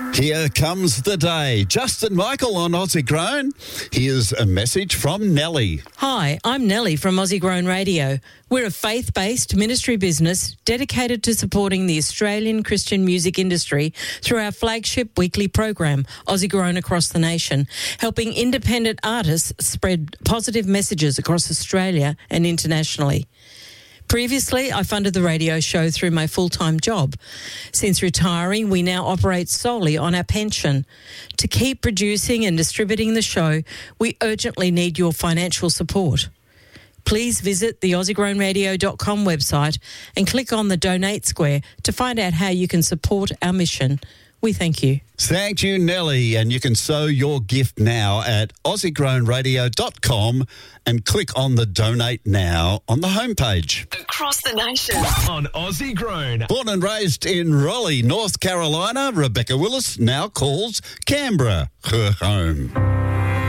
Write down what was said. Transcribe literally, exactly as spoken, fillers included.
Here comes the day. Justin Michael on Aussie Grown. Here's a message from Nellie. Hi, I'm Nellie from Aussie Grown Radio. We're a faith-based ministry business dedicated to supporting the Australian Christian music industry through our flagship weekly program, Aussie Grown Across the Nation, helping independent artists spread positive messages across Australia and internationally. Previously, I funded the radio show through my full-time job. Since retiring, we now operate solely on our pension. To keep producing and distributing the show, we urgently need your financial support. Please visit the aussie grown radio dot com website and click on the Donate Square to find out how you can support our mission. We thank you. Thank you, Nellie. And you can sow your gift now at aussie grown radio dot com and click on the Donate Now on the homepage. Across the nation. On Aussie Grown. Born and raised in Raleigh, North Carolina, Rebecca Willis now calls Canberra her home.